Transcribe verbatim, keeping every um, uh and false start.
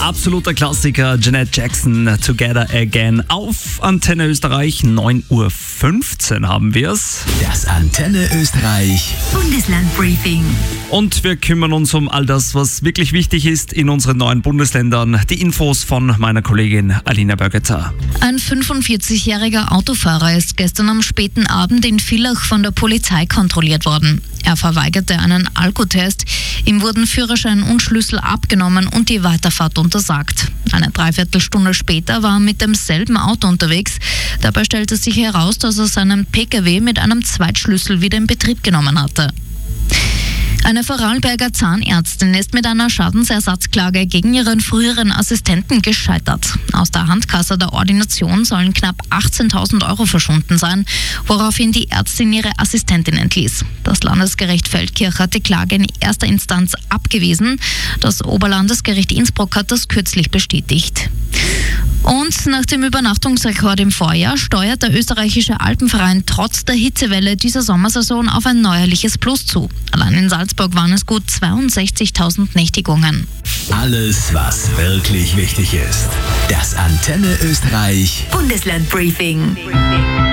Absoluter Klassiker, Janet Jackson, Together Again. Auf Antenne Österreich, neun Uhr fünfzehn haben wir es. Das Antenne Österreich Bundeslandbriefing. Und wir kümmern uns um all das, was wirklich wichtig ist in unseren neuen Bundesländern. Die Infos von meiner Kollegin Alina Bögeter. Ein fünfundvierzigjähriger Autofahrer ist gestern am späten Abend in Villach von der Polizei kontrolliert worden. Er verweigerte einen Alkotest. Ihm wurden Führerschein und Schlüssel abgenommen und die Weiterfahrt untersagt. Eine Dreiviertelstunde später war er mit demselben Auto unterwegs. Dabei stellte sich heraus, dass er seinen Pkw mit einem Zweitschlüssel wieder in Betrieb genommen hatte. Eine Vorarlberger Zahnärztin ist mit einer Schadensersatzklage gegen ihren früheren Assistenten gescheitert. Aus der Handkasse der Ordination sollen knapp achtzehntausend Euro verschwunden sein, woraufhin die Ärztin ihre Assistentin entließ. Das Landesgericht Feldkirch hat die Klage in erster Instanz abgewiesen. Das Oberlandesgericht Innsbruck hat das kürzlich bestätigt. Und nach dem Übernachtungsrekord im Vorjahr steuert der österreichische Alpenverein trotz der Hitzewelle dieser Sommersaison auf ein neuerliches Plus zu. Allein in Salzburg waren es gut zweiundsechzigtausend Nächtigungen. Alles, was wirklich wichtig ist. Das Antenne Österreich Bundeslandbriefing.